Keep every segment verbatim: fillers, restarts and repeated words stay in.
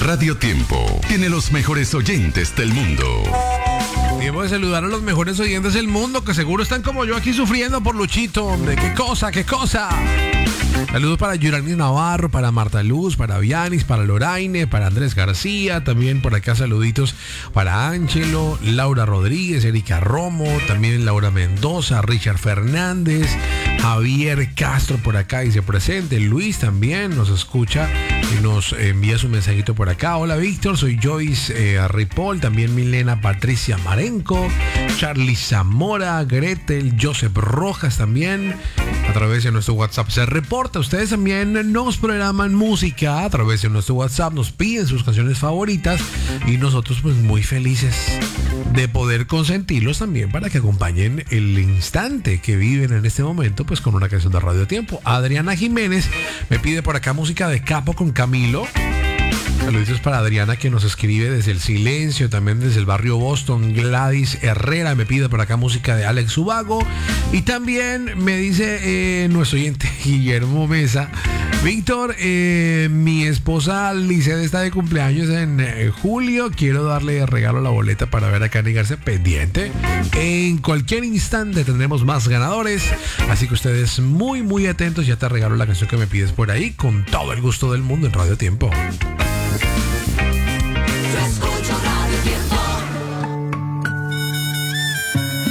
Radio Tiempo tiene los mejores oyentes del mundo. Tiempo de saludar a los mejores oyentes del mundo, que seguro están como yo aquí sufriendo por Luchito, hombre. ¡Qué cosa, qué cosa! Saludos para Yuranis Navarro, para Marta Luz, para Vianis, para Loraine, para Andrés García. También por acá saluditos para Ángelo, Laura Rodríguez, Erika Romo, también Laura Mendoza, Richard Fernández, Javier Castro por acá dice presente. Luis también nos escucha y nos envía su mensajito por acá. Hola Víctor, soy Joyce eh, Ripoll, también Milena Patricia Marenco, Charlie Zamora, Gretel, Joseph Rojas también a través de nuestro WhatsApp se reporta. Ustedes también nos programan música a través de nuestro WhatsApp, nos piden sus canciones favoritas y nosotros pues muy felices de poder consentirlos también para que acompañen el instante que viven en este momento pues con una canción de Radio Tiempo. Adriana Jiménez me pide por acá música de Capo con Camilo. Saludos para Adriana que nos escribe desde el silencio, también desde el barrio Boston. Gladys Herrera me pide por acá música de Alex Ubago. Y también me dice eh, nuestro oyente Guillermo Mesa: Víctor, eh, mi esposa Lisset está de cumpleaños en eh, julio. Quiero darle de regalo la boleta para ver a Cani García. Pendiente. En cualquier instante tendremos más ganadores. Así que ustedes muy, muy atentos. Ya te regalo la canción que me pides por ahí con todo el gusto del mundo en Radio Tiempo.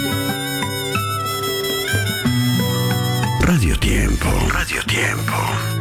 Radio Tiempo, Radio Tiempo.